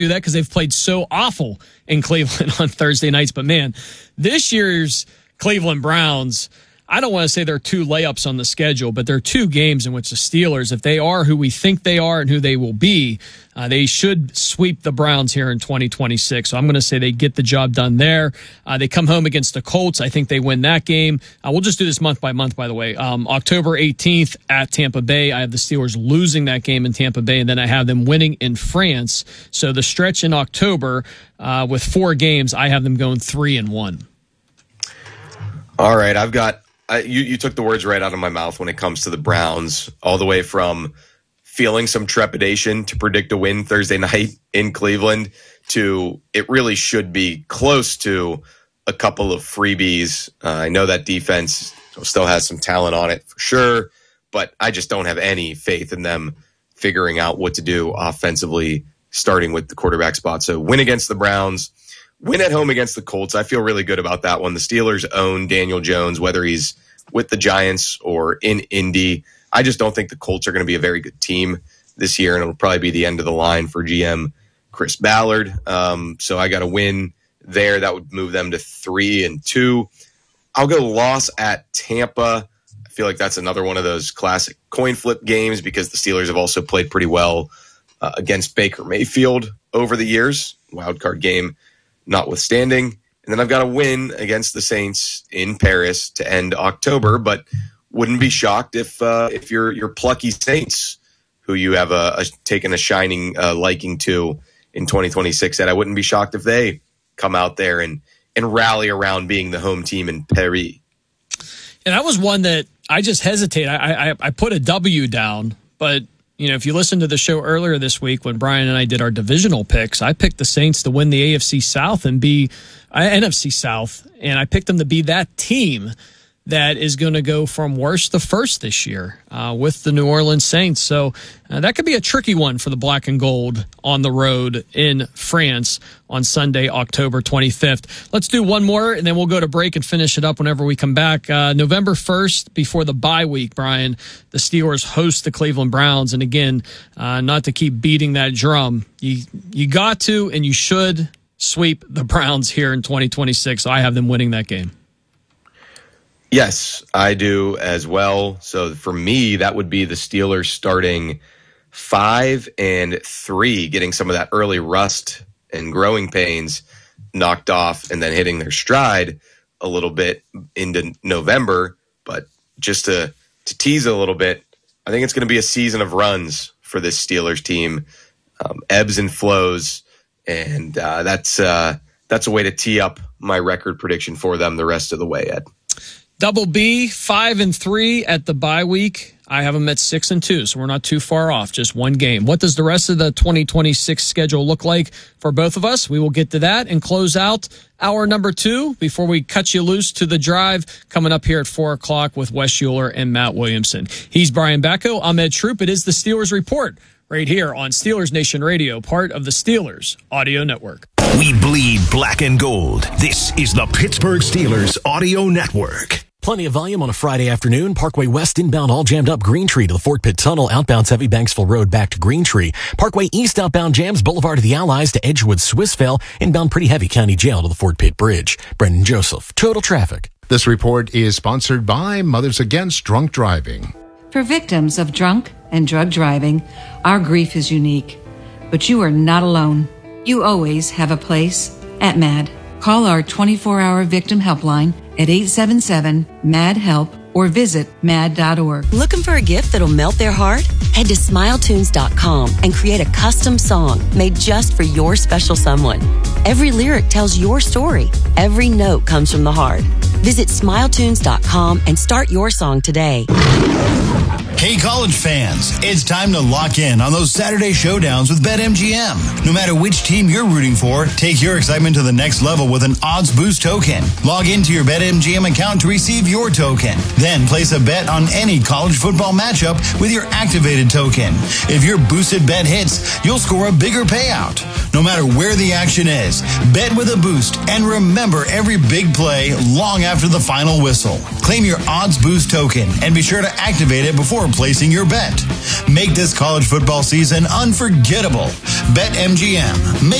do that because they've played so awful in Cleveland on Thursday nights. But, man, this year's Cleveland Browns, I don't want to say there are two layups on the schedule, but there are two games in which the Steelers, if they are who we think they are and who they will be, they should sweep the Browns here in 2026. So I'm going to say they get the job done there. They come home against the Colts. I think they win that game. We'll just do this month by month, by the way. October 18th at Tampa Bay, I have the Steelers losing that game in Tampa Bay, and then I have them winning in France. So the stretch in October with 4 games, I have them going 3-1. All right, I've got you took the words right out of my mouth when it comes to the Browns, all the way from feeling some trepidation to predict a win Thursday night in Cleveland to it really should be close to a couple of freebies. I know that defense still has some talent on it for sure, but I just don't have any faith in them figuring out what to do offensively, starting with the quarterback spot. So win against the Browns, win at home against the Colts. I feel really good about that one. The Steelers own Daniel Jones, whether he's with the Giants or in Indy. I just don't think the Colts are going to be a very good team this year, and it'll probably be the end of the line for GM Chris Ballard. So I got a win there. That would move them to 3-2. I'll go loss at Tampa. I feel like that's another one of those classic coin flip games because the Steelers have also played pretty well against Baker Mayfield over the years, wild card game notwithstanding. And then I've got a win against the Saints in Paris to end October, but wouldn't be shocked if your plucky Saints, who you have taken a shining liking to in 2026, that I wouldn't be shocked if they come out there and rally around being the home team in Paris. And that was one that I just hesitate. I put a W down, but if you listen to the show earlier this week when Brian and I did our divisional picks, I picked the Saints to win the AFC South and be NFC South, and I picked them to be that team that is going to go from worst to first this year with the New Orleans Saints. So that could be a tricky one for the black and gold on the road in France on Sunday, October 25th. Let's do one more, and then we'll go to break and finish it up whenever we come back. November 1st, before the bye week, Brian, the Steelers host the Cleveland Browns. And again, not to keep beating that drum, you got to and you should sweep the Browns here in 2026. So I have them winning that game. Yes, I do as well. So for me, that would be the Steelers starting 5-3, getting some of that early rust and growing pains knocked off and then hitting their stride a little bit into November. But just to tease a little bit, I think it's going to be a season of runs for this Steelers team, ebbs and flows. And that's a way to tee up my record prediction for them the rest of the way, Ed. Double B, 5-3 at the bye week. I have them at 6-2, so we're not too far off, just one game. What does the rest of the 2026 schedule look like for both of us? We will get to that and close out hour number 2 before we cut you loose to the drive coming up here at 4 o'clock with Wes Euler and Matt Williamson. He's Brian Bacco. I'm Ed Troop. It is the Steelers Report right here on Steelers Nation Radio, part of the Steelers Audio Network. We bleed black and gold. This is the Pittsburgh Steelers Audio Network. Plenty of volume on a Friday afternoon. Parkway West inbound all jammed up. Green Tree to the Fort Pitt Tunnel. Outbound heavy Banksville Road back to Green Tree. Parkway East outbound jams. Boulevard of the Allies to Edgewood Swissvale. Inbound pretty heavy County Jail to the Fort Pitt Bridge. Brendan Joseph. Total traffic. This report is sponsored by Mothers Against Drunk Driving. For victims of drunk and drug driving, our grief is unique. But you are not alone. You always have a place at MAD. Call our 24-hour victim helpline at 877-MAD-HELP or visit mad.org. Looking for a gift that'll melt their heart? Head to SmileTunes.com and create a custom song made just for your special someone. Every lyric tells your story. Every note comes from the heart. Visit SmileTunes.com and start your song today. Hey, college fans, it's time to lock in on those Saturday showdowns with BetMGM. No matter which team you're rooting for, take your excitement to the next level with an odds boost token. Log into your BetMGM account to receive your token. Then place a bet on any college football matchup with your activated token. If your boosted bet hits, you'll score a bigger payout. No matter where the action is, bet with a boost and remember every big play long after the final whistle. Claim your Odds Boost token and be sure to activate it before placing your bet. Make this college football season unforgettable. BetMGM. Make